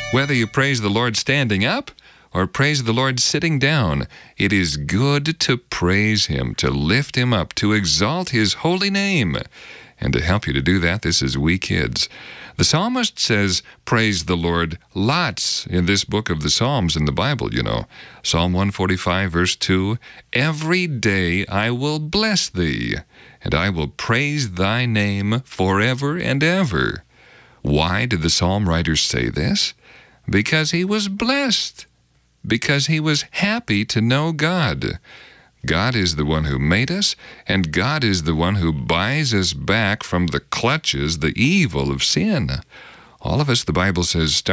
Whether you praise the Lord standing up or praise the Lord sitting down, it is good to praise Him, to lift Him up, to exalt His holy name. And to help you to do that, this is We Kids. The psalmist says, praise the Lord, lots in this book of the Psalms in the Bible, you know. Psalm 145, verse 2, every day I will bless thee, and I will praise thy name forever and ever. Why did the psalm writer say this? Because he was blessed, because he was happy to know God. God is the one who made us, and God is the one who buys us back from the clutches, the evil of sin. All of us, the Bible says,